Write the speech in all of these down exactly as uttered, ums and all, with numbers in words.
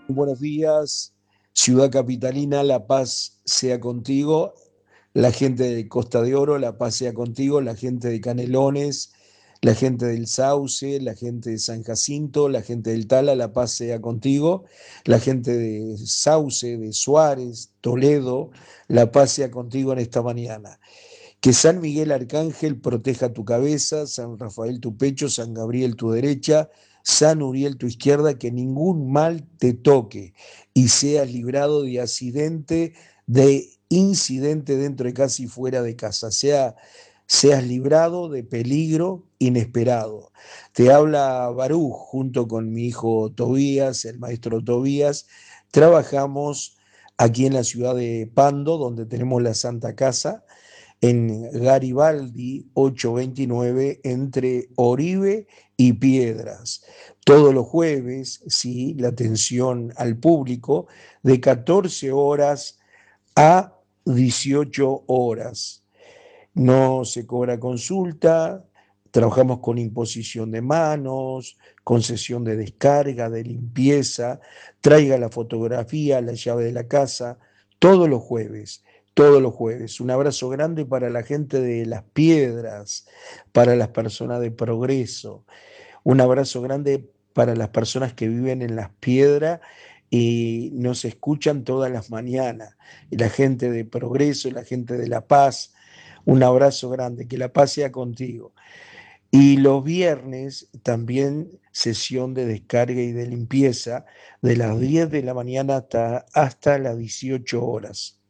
Buenos días, ciudad capitalina, la paz sea contigo, la gente de Costa de Oro, la paz sea contigo, la gente de Canelones, la gente del Sauce, la gente de San Jacinto, la gente del Tala, la paz sea contigo, la gente de Sauce, de Suárez, Toledo, la paz sea contigo en esta mañana. Que San Miguel Arcángel proteja tu cabeza, San Rafael tu pecho, San Gabriel tu derecha, San Uriel tu izquierda, que ningún mal te toque y seas librado de accidente, de incidente dentro de casa y fuera de casa, sea, seas librado de peligro inesperado. Te habla Baruch junto con mi hijo Tobías, el maestro Tobías. Trabajamos aquí en la ciudad de Pando, donde tenemos la Santa Casa en Garibaldi ochocientos veintinueve entre Oribe y Piedras. Todos los jueves, sí, la atención al público de catorce horas a dieciocho horas. No se cobra consulta, trabajamos con imposición de manos, concesión de descarga, de limpieza, traiga la fotografía, la llave de la casa, todos los jueves, todos los jueves. Un abrazo grande para la gente de Las Piedras, para las personas de Progreso, un abrazo grande para las personas que viven en Las Piedras y nos escuchan todas las mañanas, y la gente de Progreso, la gente de La Paz. Un abrazo grande, que la paz sea contigo. Y los viernes también sesión de descarga y de limpieza de las diez de la mañana hasta, hasta las dieciocho horas.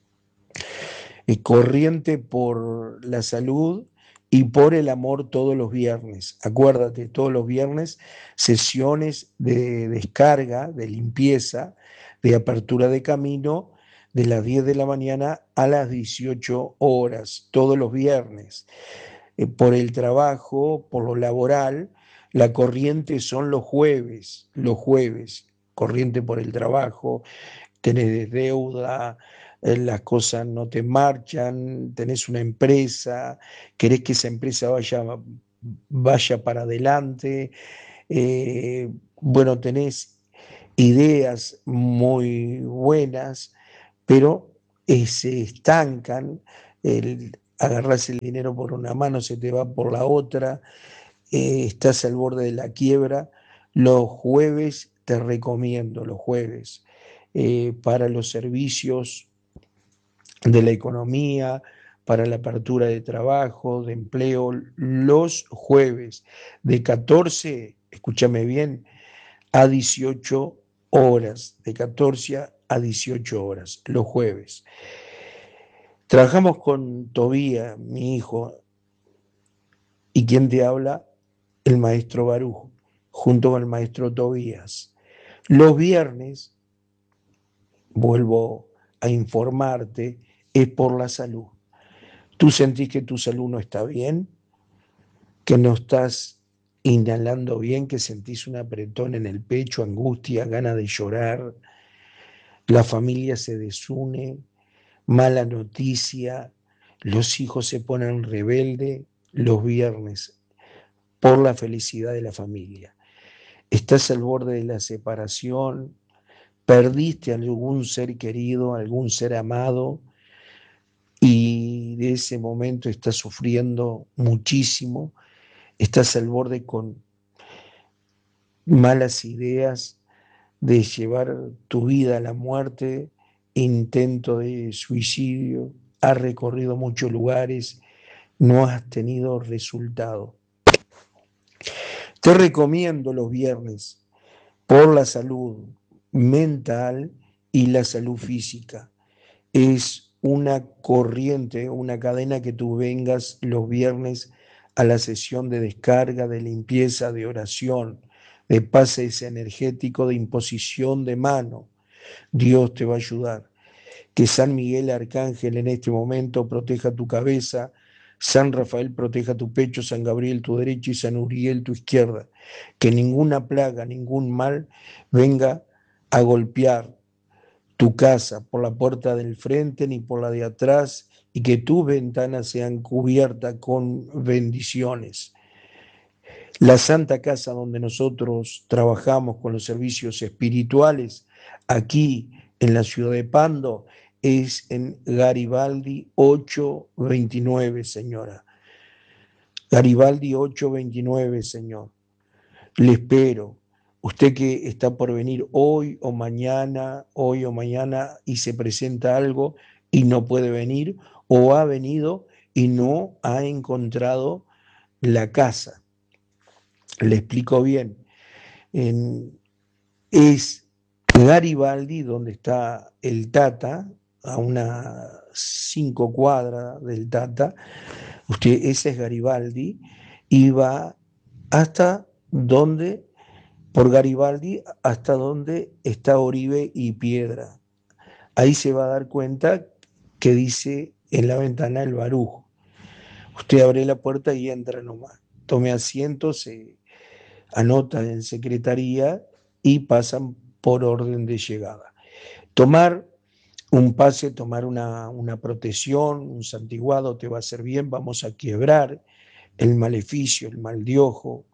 Eh, corriente por la salud y por el amor todos los viernes. Acuérdate, todos los viernes sesiones de descarga, de limpieza, de apertura de camino de las diez de la mañana a las dieciocho horas, todos los viernes. Eh, por el trabajo, por lo laboral, la corriente son los jueves, los jueves, corriente por el trabajo, tenés deuda, eh, las cosas no te marchan, tenés una empresa, querés que esa empresa vaya, vaya para adelante, eh, bueno, tenés ideas muy buenas, pero eh, se estancan, el, agarrás el dinero por una mano, se te va por la otra, eh, estás al borde de la quiebra. Los jueves te recomiendo, los jueves, eh, para los servicios de la economía, para la apertura de trabajo, de empleo, los jueves de catorce, escúchame bien, a dieciocho horas, de catorce a dieciocho horas, los jueves. Trabajamos con Tobía, mi hijo, y quien te habla, el maestro Baruj, junto con el maestro Tobías. Los viernes, vuelvo a informarte, es por la salud. ¿Tú sentís que tu salud no está bien? ¿Que no estás inhalando bien? ¿Que sentís un apretón en el pecho, angustia, ganas de llorar? La familia se desune, mala noticia, los hijos se ponen rebeldes los viernes por la felicidad de la familia. Estás al borde de la separación, perdiste a algún ser querido, algún ser amado, y de ese momento estás sufriendo muchísimo, estás al borde con malas ideas de llevar tu vida a la muerte, intento de suicidio, has recorrido muchos lugares, no has tenido resultado. Te recomiendo los viernes por la salud mental y la salud física. Es una corriente, una cadena que tú vengas los viernes a la sesión de descarga, de limpieza, de oración, de pases energético, de imposición de mano. Dios te va a ayudar. Que San Miguel Arcángel en este momento proteja tu cabeza, San Rafael proteja tu pecho, San Gabriel tu derecha y San Uriel tu izquierda. Que ninguna plaga, ningún mal venga a golpear tu casa por la puerta del frente ni por la de atrás, y que tus ventanas sean cubiertas con bendiciones. La Santa Casa donde nosotros trabajamos con los servicios espirituales, aquí en la ciudad de Pando, es en Garibaldi ochocientos veintinueve, señora. Garibaldi ochocientos veintinueve, señor. Le espero. Usted que está por venir hoy o mañana, hoy o mañana, y se presenta algo y no puede venir, o ha venido y no ha encontrado la casa. Le explico bien. En, es Garibaldi, donde está el Tata, a unas cinco cuadras del Tata. Usted, ese es Garibaldi, y va hasta donde, por Garibaldi, hasta donde está Oribe y Piedra. Ahí se va a dar cuenta que dice en la ventana el Baruj. Usted abre la puerta y entra nomás. Tome asiento, se anota en secretaría y pasan por orden de llegada. Tomar un pase, tomar una, una protección, un santiguado te va a hacer bien, vamos a quebrar el maleficio, el mal de ojo,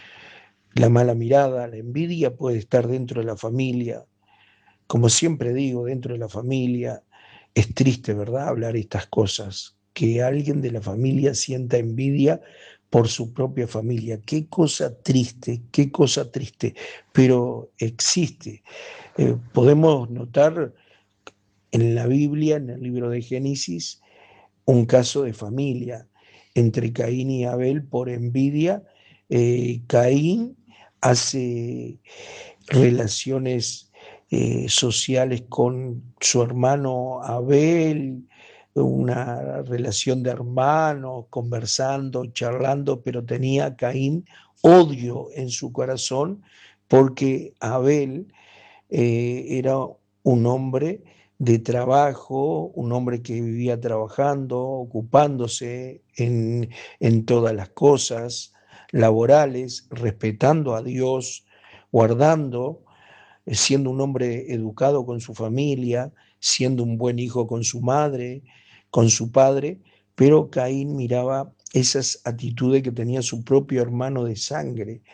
la mala mirada, la envidia puede estar dentro de la familia. Como siempre digo, dentro de la familia es triste, ¿verdad?, hablar estas cosas, que alguien de la familia sienta envidia por su propia familia. Qué cosa triste, qué cosa triste, pero existe. Eh, podemos notar en la Biblia, en el libro de Génesis, un caso de familia entre Caín y Abel por envidia. Eh, Caín hace relaciones eh, sociales con su hermano Abel, una relación de hermanos, conversando, charlando, pero tenía Caín odio en su corazón porque Abel eh, era un hombre de trabajo, un hombre que vivía trabajando, ocupándose en, en todas las cosas laborales, respetando a Dios, guardando, eh, siendo un hombre educado con su familia, siendo un buen hijo con su madre, con su padre, pero Caín miraba esas actitudes que tenía su propio hermano de sangre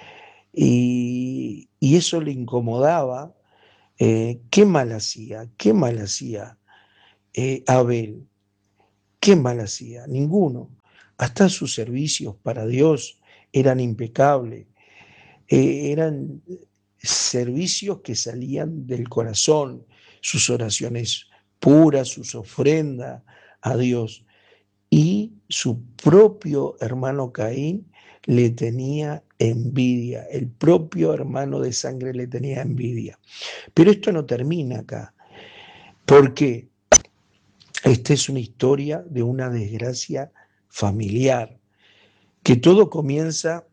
y, y eso le incomodaba. Eh, ¿qué mal hacía? ¿Qué mal hacía eh, Abel? ¿Qué mal hacía? Ninguno. Hasta sus servicios para Dios eran impecables. Eh, eran servicios que salían del corazón, sus oraciones puras, sus ofrendas a Dios. Y su propio hermano Caín le tenía envidia, el propio hermano de sangre le tenía envidia. Pero esto no termina acá, porque esta es una historia de una desgracia familiar, que todo comienza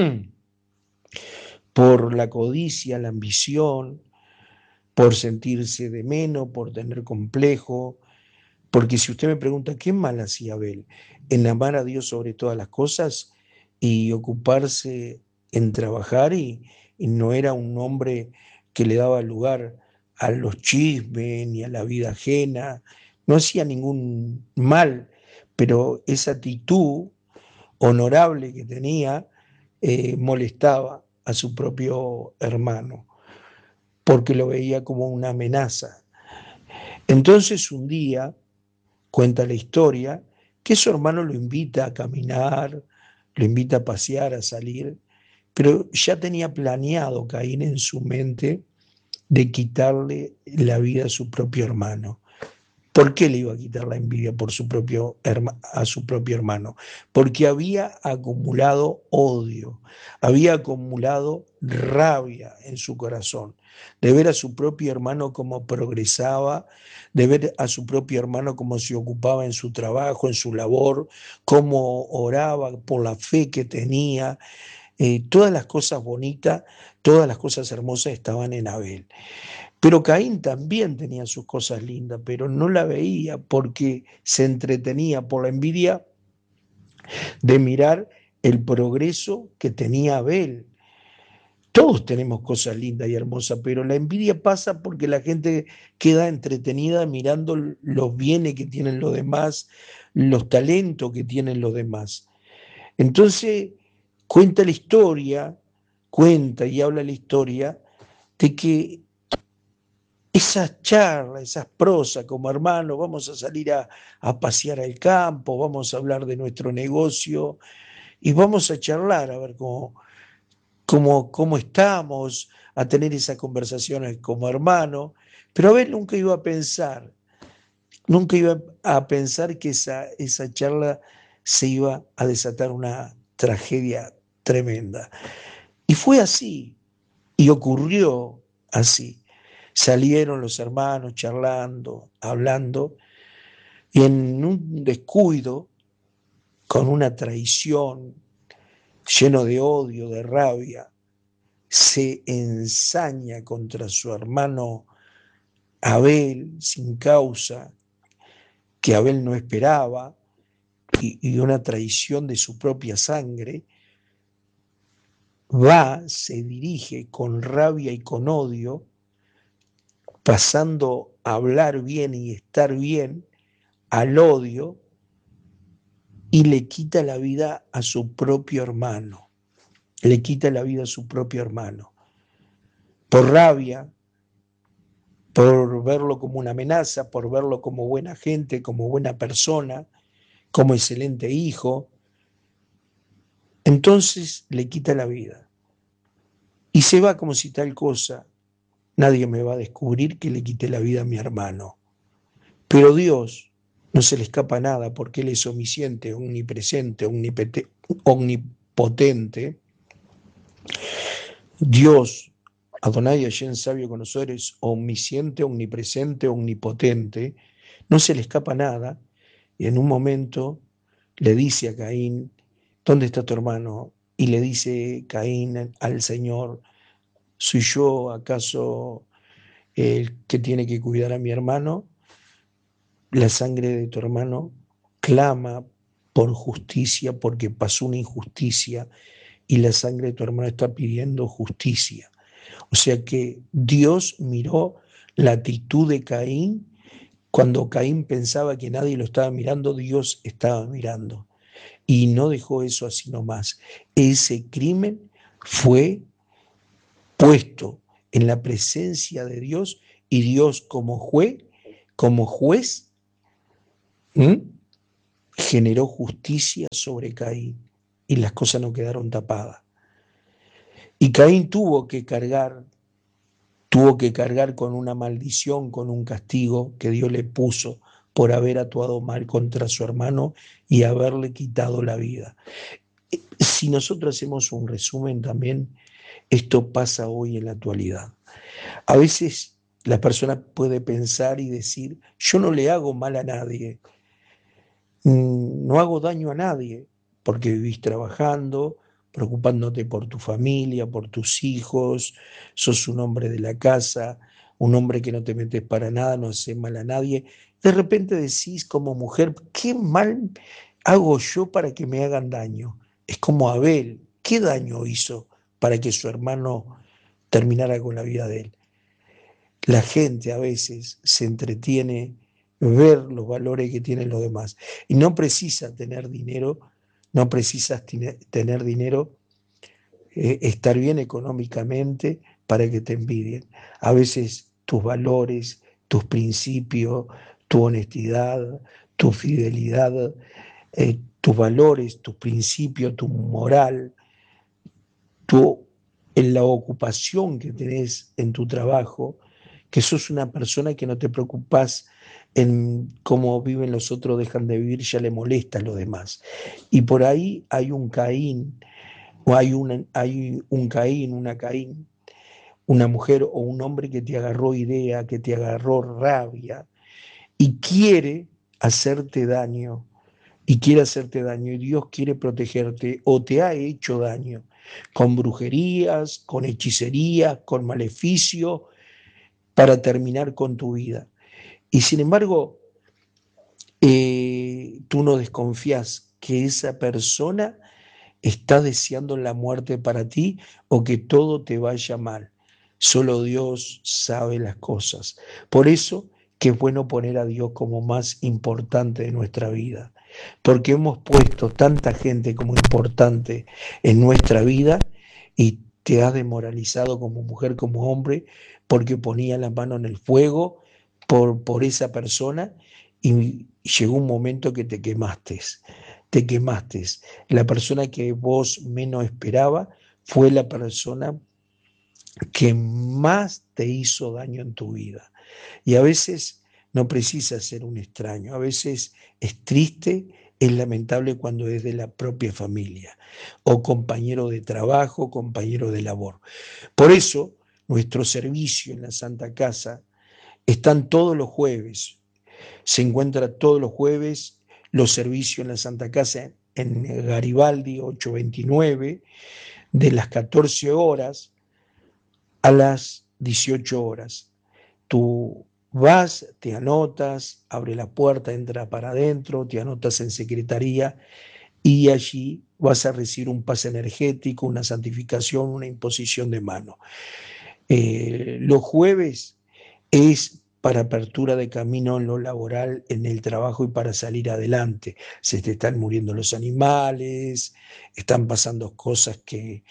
por la codicia, la ambición, por sentirse de menos, por tener complejo, porque si usted me pregunta, ¿qué mal hacía Abel? En amar a Dios sobre todas las cosas y ocuparse en trabajar y, y no era un hombre que le daba lugar a los chismes ni a la vida ajena, no hacía ningún mal, pero esa actitud honorable que tenía eh, molestaba a su propio hermano, porque lo veía como una amenaza. Entonces un día, cuenta la historia, que su hermano lo invita a caminar, lo invita a pasear, a salir, pero ya tenía planeado Caín en su mente de quitarle la vida a su propio hermano. ¿Por qué le iba a quitar la envidia por su propio, a su propio hermano? Porque había acumulado odio, había acumulado rabia en su corazón, de ver a su propio hermano cómo progresaba, de ver a su propio hermano cómo se ocupaba en su trabajo, en su labor, cómo oraba por la fe que tenía. Eh, todas las cosas bonitas, todas las cosas hermosas estaban en Abel. Pero Caín también tenía sus cosas lindas, pero no la veía porque se entretenía por la envidia de mirar el progreso que tenía Abel. Todos tenemos cosas lindas y hermosas, pero la envidia pasa porque la gente queda entretenida mirando los bienes que tienen los demás, los talentos que tienen los demás. Entonces, cuenta la historia, cuenta y habla la historia de que esas charlas, esas prosas como hermanos, vamos a salir a, a pasear al campo, vamos a hablar de nuestro negocio y vamos a charlar a ver cómo, cómo, cómo estamos, a tener esas conversaciones como hermanos. Pero Abel nunca iba a pensar, nunca iba a pensar que esa, esa charla se iba a desatar una tragedia tremenda. Y fue así, y ocurrió así. Salieron los hermanos charlando, hablando, y en un descuido, con una traición, lleno de odio, de rabia, se ensaña contra su hermano Abel sin causa, que Abel no esperaba, y, y una traición de su propia sangre, va, se dirige con rabia y con odio, pasando a hablar bien y estar bien al odio, y le quita la vida a su propio hermano, le quita la vida a su propio hermano, por rabia, por verlo como una amenaza, por verlo como buena gente, como buena persona, como excelente hijo. Entonces le quita la vida y se va como si tal cosa, nadie me va a descubrir que le quité la vida a mi hermano. Pero Dios no se le escapa nada porque Él es omnisciente, omnipresente, omnipotente. Dios, Adonai Hashem, sabio conocedor, es omnisciente, omnipresente, omnipotente. No se le escapa nada. Y en un momento le dice a Caín, ¿dónde está tu hermano? Y le dice Caín al Señor, ¿soy yo acaso el que tiene que cuidar a mi hermano? La sangre de tu hermano clama por justicia porque pasó una injusticia y la sangre de tu hermano está pidiendo justicia. O sea que Dios miró la actitud de Caín. Cuando Caín pensaba que nadie lo estaba mirando, Dios estaba mirando. Y no dejó eso así nomás. Ese crimen fue puesto en la presencia de Dios y Dios como juez, como juez, ¿m? generó justicia sobre Caín y las cosas no quedaron tapadas. Y Caín tuvo que cargar, tuvo que cargar con una maldición, con un castigo que Dios le puso por haber actuado mal contra su hermano y haberle quitado la vida. Si nosotros hacemos un resumen también, esto pasa hoy en la actualidad. A veces la persona puede pensar y decir, yo no le hago mal a nadie, no hago daño a nadie, porque vivís trabajando, preocupándote por tu familia, por tus hijos, sos un hombre de la casa, un hombre que no te metes para nada, no hace mal a nadie. De repente decís como mujer, ¿qué mal hago yo para que me hagan daño? Es como Abel, ¿qué daño hizo para que su hermano terminara con la vida de él? La gente a veces se entretiene ver los valores que tienen los demás y no precisa tener dinero, no precisas tener dinero, eh, estar bien económicamente para que te envidien. A veces tus valores, tus principios, tu honestidad, tu fidelidad, eh, tus valores, tus principios, tu moral, tu, en la ocupación que tenés en tu trabajo, que sos una persona que no te preocupás en cómo viven los otros, dejan de vivir, ya le molesta a los demás. Y por ahí hay un Caín, o hay, una, hay un Caín, una Caín, una mujer o un hombre que te agarró idea, que te agarró rabia y quiere hacerte daño, y quiere hacerte daño, y Dios quiere protegerte o te ha hecho daño con brujerías, con hechicerías, con maleficio, para terminar con tu vida. Y sin embargo, eh, tú no desconfías que esa persona está deseando la muerte para ti o que todo te vaya mal. Solo Dios sabe las cosas. Por eso que es bueno poner a Dios como más importante de nuestra vida. porque hemos puesto tanta gente como importante en nuestra vida y te has desmoralizado como mujer, como hombre, porque ponía la mano en el fuego por, por esa persona y llegó un momento que te quemaste, te quemaste. La persona que vos menos esperaba fue la persona que más te hizo daño en tu vida. Y a veces no precisa ser un extraño, a veces es triste, es lamentable cuando es de la propia familia, o compañero de trabajo, compañero de labor. Por eso, nuestro servicio en la Santa Casa están todos los jueves, se encuentra todos los jueves los servicios en la Santa Casa en Garibaldi ochocientos veintinueve, de las catorce horas a las dieciocho horas. Tú vas, te anotas, abre la puerta, entra para adentro, te anotas en secretaría y allí vas a recibir un pase energético, una santificación, una imposición de mano. Eh, los jueves es para apertura de camino en lo laboral, en el trabajo y para salir adelante. Se te están muriendo los animales, están pasando cosas que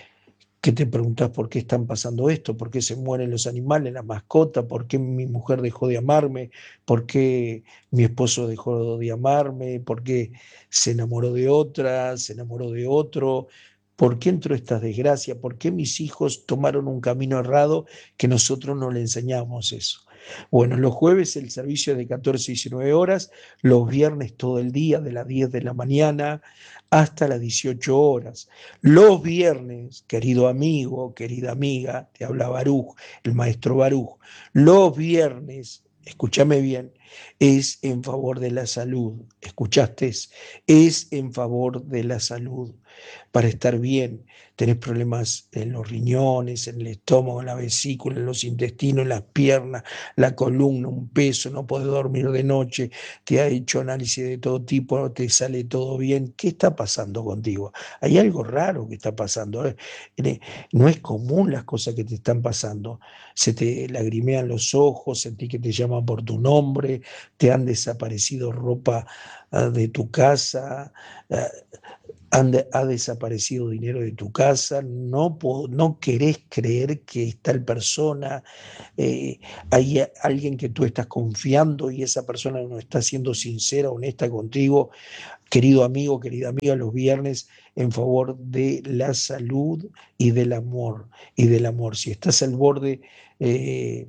que te preguntas por qué están pasando esto, por qué se mueren los animales, la mascota, por qué mi mujer dejó de amarme, por qué mi esposo dejó de amarme, por qué se enamoró de otra, se enamoró de otro, por qué entró esta desgracia, por qué mis hijos tomaron un camino errado que nosotros no le enseñamos eso. Bueno, los jueves el servicio es de catorce a diecinueve horas, los viernes todo el día, de las diez de la mañana hasta las dieciocho horas. Los viernes, querido amigo, querida amiga, te habla Baruch, el maestro Baruch, los viernes, escúchame bien, es en favor de la salud. ¿Escuchaste? Es en favor de la salud. Para estar bien, tenés problemas en los riñones, en el estómago, en la vesícula, en los intestinos, en las piernas, la columna, un peso, no podés dormir de noche, te ha hecho análisis de todo tipo, te sale todo bien. ¿Qué está pasando contigo? Hay algo raro que está pasando. ¿eh? No es común las cosas que te están pasando. Se te lagrimean los ojos, sentí que te llaman por tu nombre, te han desaparecido ropa uh, de tu casa. Uh, han de, ha desaparecido dinero de tu casa, no, no querés creer que tal persona, eh, hay alguien que tú estás confiando y esa persona no está siendo sincera, honesta contigo. Querido amigo, querida amiga, los viernes en favor de la salud y del amor, y del amor. Si estás al borde eh,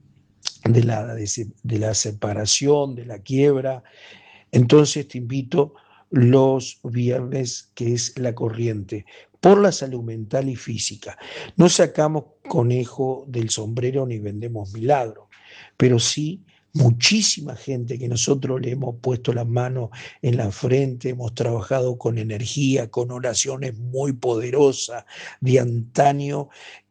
de, la, de, de la separación, de la quiebra, entonces te invito los viernes, que es la corriente, por la salud mental y física. No sacamos conejo del sombrero ni vendemos milagro, pero sí muchísima gente que nosotros le hemos puesto las manos en la frente, hemos trabajado con energía, con oraciones muy poderosas de antaño,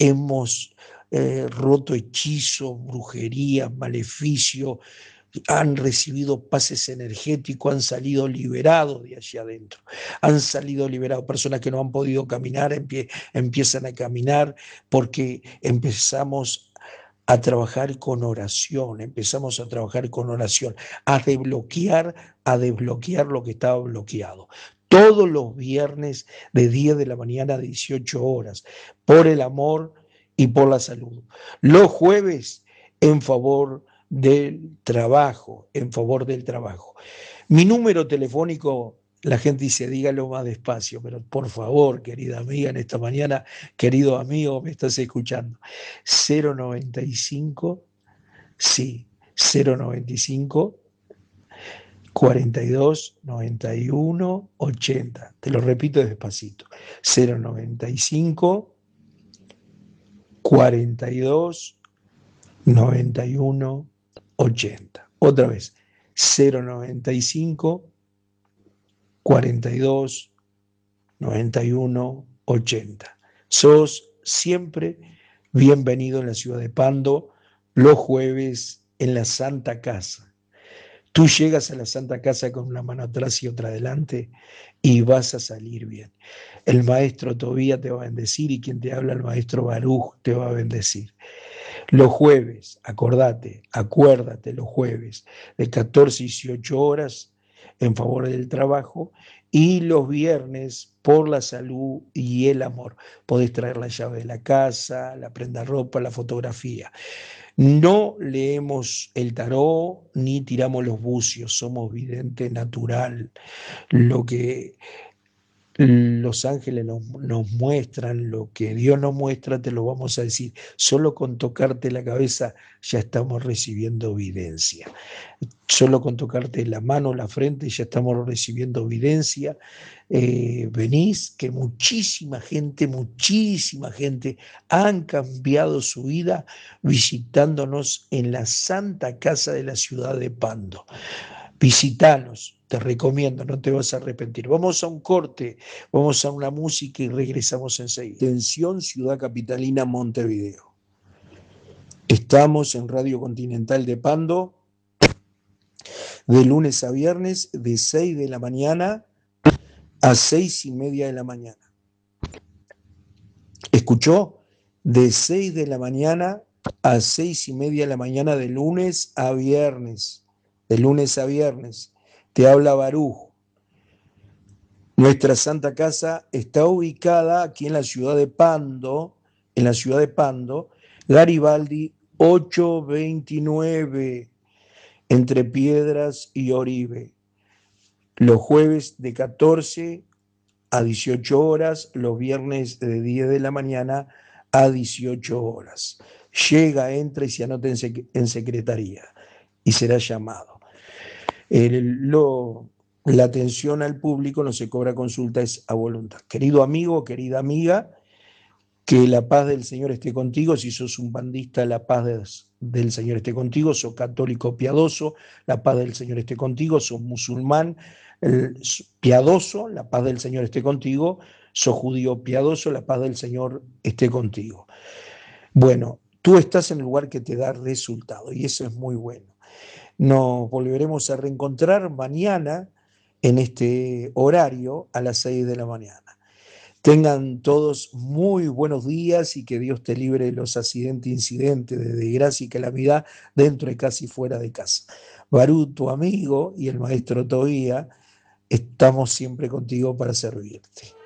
hemos eh, roto hechizos, brujerías, maleficios, han recibido pases energéticos, han salido liberados de allá adentro, han salido liberados, personas que no han podido caminar, empie, empiezan a caminar porque empezamos a trabajar con oración, empezamos a trabajar con oración, a desbloquear, a desbloquear lo que estaba bloqueado. Todos los viernes de diez de la mañana a dieciocho horas, por el amor y por la salud. Los jueves en favor del trabajo, en favor del trabajo. Mi número telefónico, la gente dice, dígalo más despacio, pero por favor, querida amiga, en esta mañana, querido amigo, me estás escuchando. cero noventa y cinco, sí, cero noventa y cinco, cuarenta y dos, noventa y uno, ochenta. Te lo repito despacito. cero noventa y cinco, cuarenta y dos, noventa y uno, ochenta. Otra vez, cero noventa y cinco, cuarenta y dos, noventa y uno, ochenta. Sos siempre bienvenido en la ciudad de Pando los jueves en la Santa Casa. Tú llegas a la Santa Casa con una mano atrás y otra adelante y vas a salir bien. El maestro Tobía te va a bendecir y quien te habla, el maestro Baruch, te va a bendecir. Los jueves, acordate, acuérdate, los jueves, de catorce a dieciocho horas, en favor del trabajo, y los viernes por la salud y el amor. Podés traer la llave de la casa, la prenda ropa, la fotografía. No leemos el tarot ni tiramos los bucios, somos vidente natural. Lo que los ángeles nos, nos muestran, lo que Dios nos muestra, te lo vamos a decir. Solo con tocarte la cabeza ya estamos recibiendo evidencia. Solo con tocarte la mano, la frente, ya estamos recibiendo evidencia. Eh, venís, que muchísima gente, muchísima gente han cambiado su vida visitándonos en la Santa Casa de la ciudad de Pando. Visítanos, te recomiendo, no te vas a arrepentir. Vamos a un corte, vamos a una música y regresamos enseguida. Atención, Ciudad Capitalina, Montevideo. Estamos en Radio Continental de Pando, de lunes a viernes, de seis de la mañana a seis y media de la mañana. ¿Escuchó? De seis de la mañana a seis y media de la mañana, de lunes a viernes. De lunes a viernes. Te habla Baruj. Nuestra Santa Casa está ubicada aquí en la ciudad de Pando, en la ciudad de Pando, Garibaldi ochocientos veintinueve, entre Piedras y Oribe. Los jueves de catorce a dieciocho horas, los viernes de diez de la mañana a dieciocho horas. Llega, entra y se anota en, sec en secretaría y será llamado. El, lo, la atención al público no se cobra consulta, es a voluntad. Querido amigo, querida amiga, que la paz del Señor esté contigo. Si sos un bandista, la paz de, del Señor esté contigo. Sos católico piadoso, la paz del Señor esté contigo. Sos musulmán el, piadoso, la paz del Señor esté contigo. Sos judío piadoso, la paz del Señor esté contigo. Bueno, tú estás en el lugar que te da resultado y eso es muy bueno. Nos volveremos a reencontrar mañana en este horario a las seis de la mañana. Tengan todos muy buenos días y que Dios te libre de los accidentes, incidentes, de desgracia y calamidad dentro de casa y fuera de casa. Barú, tu amigo, y el maestro Tobía, estamos siempre contigo para servirte.